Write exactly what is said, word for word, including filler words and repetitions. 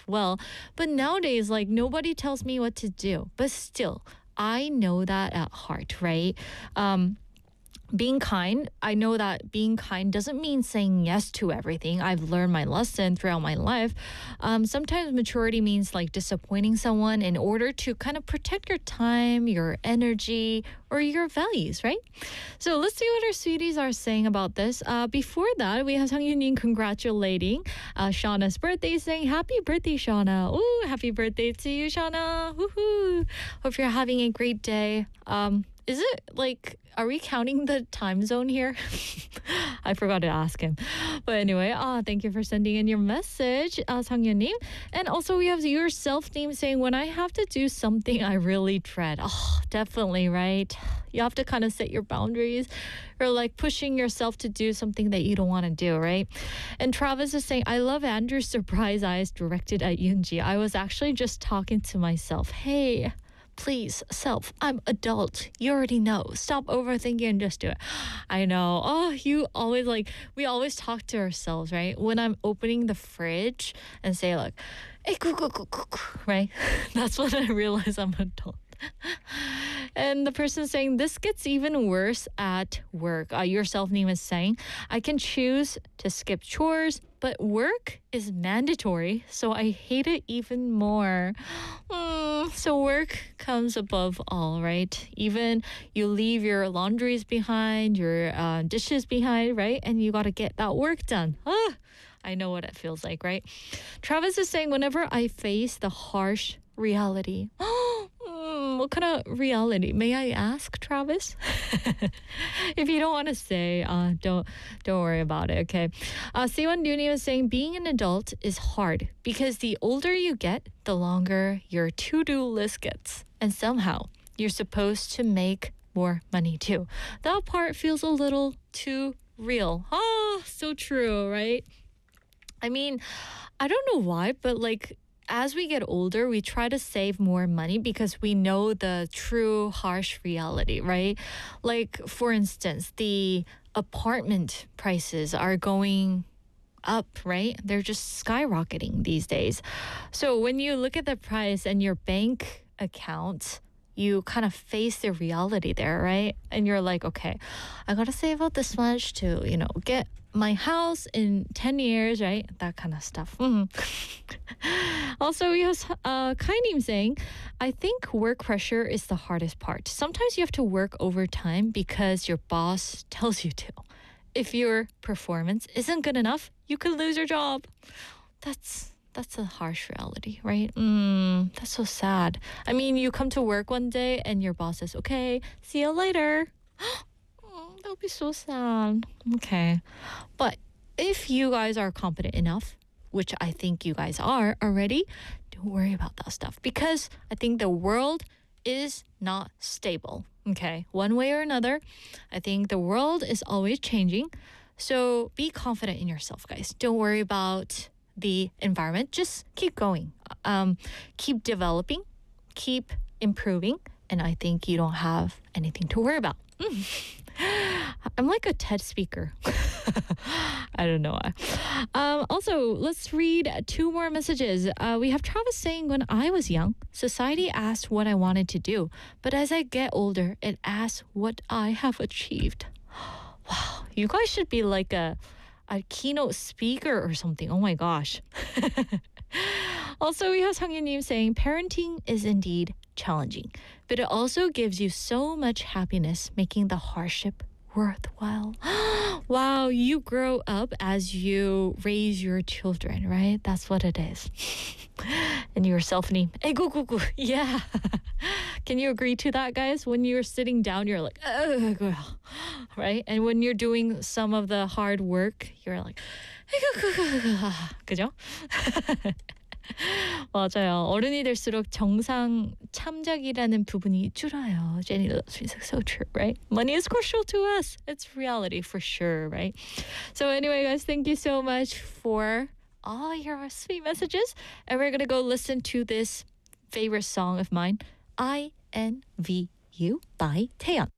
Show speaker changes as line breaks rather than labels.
well. But nowadays, like, nobody tells me what to do. But still, I know that at heart, right? Um, being kind, I know that being kind doesn't mean saying yes to everything. I've learned my lesson throughout my life. Um, sometimes maturity means like disappointing someone in order to kind of protect your time, your energy, or your values, right? So let's see what our sweeties are saying about this. Uh, before that, we have Sang Yunin congratulating uh, Shauna's birthday, saying happy birthday, Shauna. Ooh, happy birthday to you, Shauna. Woohoo. Hope you're having a great day. Um, Is it like, are we counting the time zone here? I forgot to ask him. But anyway, uh, thank you for sending in your message, uh, 상윤님. And also we have your self-name saying, when I have to do something I really dread. Oh, definitely, right? You have to kind of set your boundaries, or like pushing yourself to do something that you don't want to do, right? And Travis is saying, I love Andrew's surprise eyes directed at Yoonji. I was actually just talking to myself. Hey, please, self, I'm adult. You already know. Stop overthinking and just do it. I know. Oh, you always like, we always talk to ourselves, right? When I'm opening the fridge and say like, hey, cook, cook, cook, cook, right? That's when I realize I'm adult. And the person saying, this gets even worse at work. Uh, your self-name is saying, I can choose to skip chores, but work is mandatory, so I hate it even more. Mm, so work comes above all, right? Even you leave your laundries behind, your uh, dishes behind, right? And you got to get that work done. Ah, I know what it feels like, right? Travis is saying, whenever I face the harsh reality. mm, what kind of reality? May I ask, Travis? If you don't want to say, uh, don't don't worry about it, okay? Uh, Siwon Duni was saying, being an adult is hard because the older you get, the longer your to-do list gets. And somehow, you're supposed to make more money too. That part feels a little too real. Oh, so true, right? I mean, I don't know why, but like, as we get older, we try to save more money because we know the true harsh reality, right? Like, for instance, the apartment prices are going up, right? They're just skyrocketing these days. So when you look at the price and your bank account, you kind of face the reality there, right? And you're like, okay, I gotta save up this much to, you know, get my house in ten years, right? That kind of stuff. Mm-hmm. Also, we have uh, Kainim saying, I think work pressure is the hardest part. Sometimes you have to work overtime because your boss tells you to. If your performance isn't good enough, you could lose your job. That's that's a harsh reality, right? Mm, that's so sad. I mean, you come to work one day and your boss says, okay, see you later. Oh, that would be so sad. Okay. But if you guys are competent enough, which I think you guys are already, don't worry about that stuff because I think the world is not stable. Okay. One way or another, I think the world is always changing. So be confident in yourself, guys. Don't worry about the environment. Just keep going. Um, keep developing. Keep improving. And I think you don't have anything to worry about. Mm. I'm like a TED speaker. I don't know why. Um, also, let's read two more messages. Uh, we have Travis saying, when I was young, society asked what I wanted to do. But as I get older, it asks what I have achieved. Wow, you guys should be like a, a keynote speaker or something. Oh my gosh. Also, we have Sang-Yunim saying, parenting is indeed challenging, but it also gives you so much happiness, making the hardship worthwhile. Wow, you grow up as you raise your children, right? That's what it is. And your self-name, hey, go, go, go. Yeah. Can you agree to that, guys? When you're sitting down, you're like, ugh, right? And when you're doing some of the hard work, you're like, 그죠? 맞아요. 어른이 될수록 정상 참작이라는 부분이 줄어요. Jenny loves music, so true, right? Money is crucial to us. It's reality for sure, right? So anyway, guys, thank you so much for all your sweet messages. And we're going to go listen to this favorite song of mine, I N V U by Taeyeon.